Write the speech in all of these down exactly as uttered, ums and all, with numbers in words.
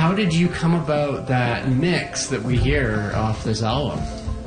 how did you come about that mix that we hear off this album?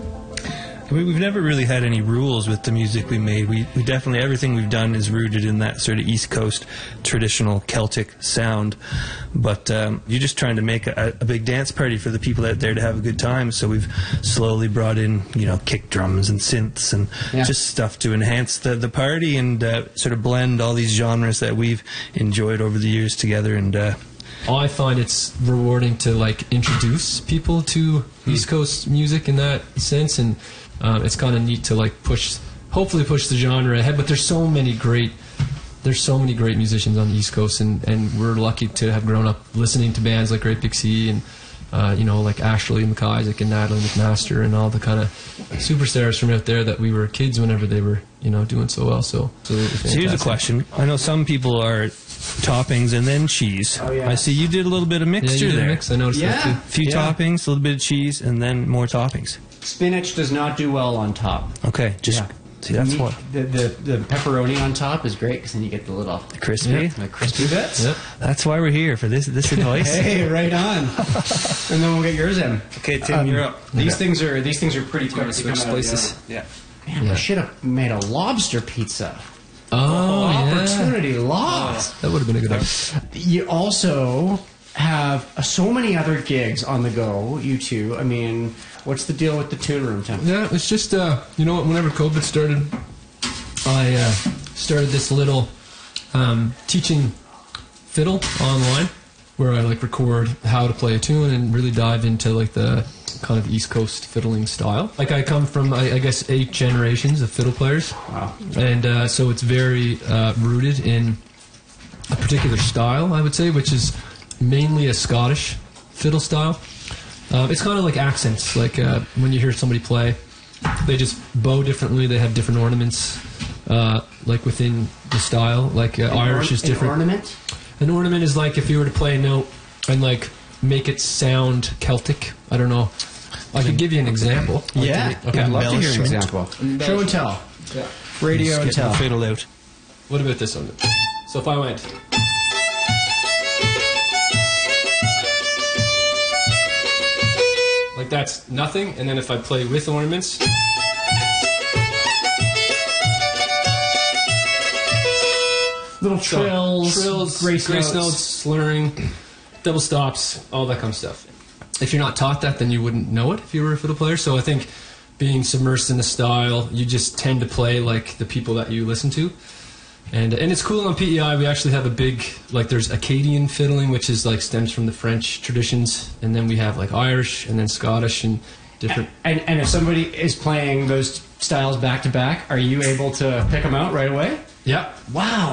We, we've never really had any rules with the music we made. We, we definitely, everything we've done is rooted in that sort of East Coast traditional Celtic sound. But um, you're just trying to make a, a big dance party for the people out there to have a good time. So we've slowly brought in, you know, kick drums and synths and yeah. just stuff to enhance the, the party and uh, sort of blend all these genres that we've enjoyed over the years together. And uh, I find it's rewarding to like introduce people to hmm. East Coast music in that sense, and Um, it's kind of neat to like push, hopefully push the genre ahead. But there's so many great, there's so many great musicians on the East Coast, and, and we're lucky to have grown up listening to bands like Great Big Sea and uh, you know, like Ashley McIsaac and Natalie McMaster and all the kind of superstars from out there that we were kids whenever they were, you know, doing so well. So, so, so here's a question. I know some people are toppings and then cheese. Oh, yeah. I see you did a little bit of mixture yeah, you did there. A mix. I noticed yeah. that too. A few yeah. toppings, a little bit of cheese, and then more toppings. Spinach does not do well on top. Okay, just yeah. see that's Meat, what the, the the pepperoni on top is great because then you get the little the crispy, yeah, the crispy bits. Yep. That's why we're here for this this advice. Hey, right on. And then we'll get yours in. Okay, Tim, um, you're up. These things are these things are pretty quick to switch come out. places. Yeah. Man, Yeah. we should have made a lobster pizza. Oh, oh yeah. opportunity lost. That would have been a good idea. You also have uh, so many other gigs on the go, you two. I mean, what's the deal with the Tune Room, Tim? Yeah, it's just, uh, you know what, whenever COVID started, I uh, started this little um, teaching fiddle online where I like record how to play a tune and really dive into like the kind of East Coast fiddling style. Like I come from, I, I guess, eight generations of fiddle players. Wow. And uh, so it's very uh, rooted in a particular style, I would say, which is mainly a Scottish fiddle style. Uh, it's kind of like accents. Like uh, when you hear somebody play, they just bow differently. They have different ornaments, uh, like within the style. Like uh, Irish or- is different. An ornament? An ornament is like if you were to play a note and like make it sound Celtic. I don't know. I could give you an example. Yeah. Okay. I'd love to hear an Embellishment. example. Show and tell. Yeah. Radio and Get the tell. fiddle out. What about this one? So if I went. Like that's nothing, and then if I play with ornaments. Little So, trills, trills, grace, grace notes. notes, slurring, double stops, all that kind of stuff. If you're not taught that, then you wouldn't know it if you were a fiddle player. So I think being submersed in the style, you just tend to play like the people that you listen to. And and it's cool on P E I. We actually have a big, like there's Acadian fiddling, which is like stems from the French traditions, and then we have like Irish and then Scottish and different. And, and if somebody is playing those styles back to back, are you able to pick them out right away? Yeah. Wow.